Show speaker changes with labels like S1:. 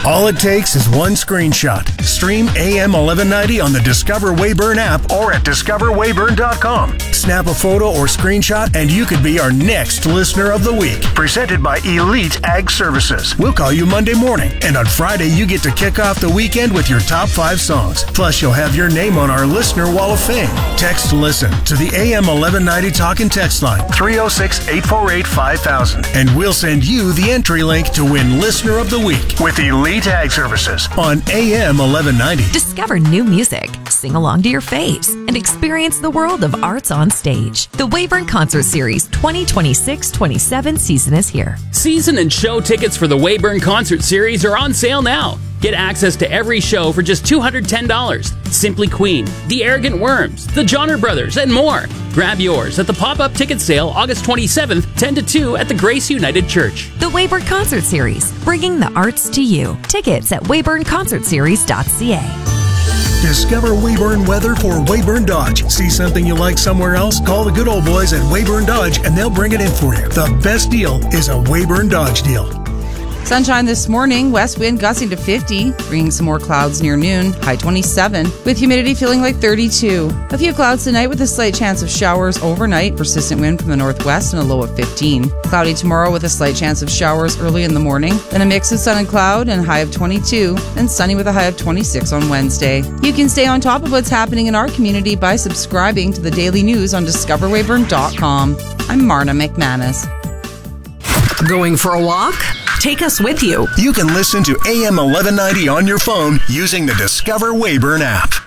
S1: All it takes is one screenshot. Stream AM 1190 on the Discover Weyburn app or at discoverweyburn.com. Snap a photo or screenshot and you could be our next Listener of the Week. Presented by Elite Ag Services. We'll call you Monday morning, and on Friday you get to kick off the weekend with your top 5 songs. Plus you'll have your name on our Listener Wall of Fame. Text LISTEN to the AM 1190 talk and text line 306-848-5000, and we'll send you the entry link to win Listener of the Week with Elite Ag Services on AM 1190.
S2: Discover new music, sing along to your faves, and experience the world of arts on stage. The Weyburn Concert Series 2026-27 season is here.
S3: Season and show tickets for the Weyburn Concert Series are on sale now. Get access to every show for just $210. Simply Queen, The Arrogant Worms, The Johnner Brothers, and more. Grab yours at the pop-up ticket sale August 27th, 10 to 2 at the Grace United Church.
S2: The Weyburn Concert Series, bringing the arts to you. Tickets at weyburnconcertseries.ca.
S1: Discover Weyburn weather for Weyburn Dodge. See something you like somewhere else? Call the good old boys at Weyburn Dodge and they'll bring it in for you. The best deal is a Weyburn Dodge deal.
S4: Sunshine this morning, west wind gusting to 50, bringing some more clouds near noon, high 27, with humidity feeling like 32. A few clouds tonight with a slight chance of showers overnight, persistent wind from the northwest and a low of 15. Cloudy tomorrow with a slight chance of showers early in the morning, then a mix of sun and cloud and high of 22, and sunny with a high of 26 on Wednesday. You can stay on top of what's happening in our community by subscribing to the daily news on discoverweyburn.com. I'm Marna McManus.
S5: Going for a walk? Take us with you.
S1: You can listen to AM 1190 on your phone using the Discover Weyburn app.